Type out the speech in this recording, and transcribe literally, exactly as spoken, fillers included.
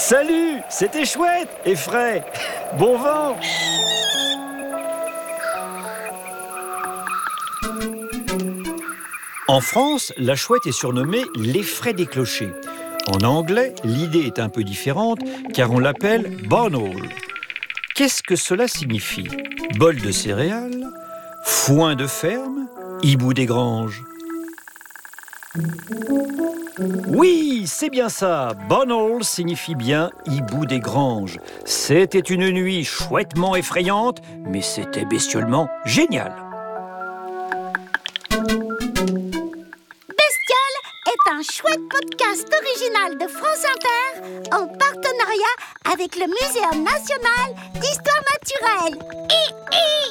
Salut, c'était chouette et frais. Bon vent. En France, la chouette est surnommée l'effraie des clochers. En anglais, l'idée est un peu différente car on l'appelle barn owl. Qu'est-ce que cela signifie? Bol de céréales? Foin de ferme? Hibou des granges? Oui, c'est bien ça. Barn owl signifie bien hibou des granges. C'était une nuit chouettement effrayante, mais c'était bestiolement génial. Bestiole est un chouette podcast original de France Inter en partenariat avec le Muséum national d'histoire naturelle. Hi, hi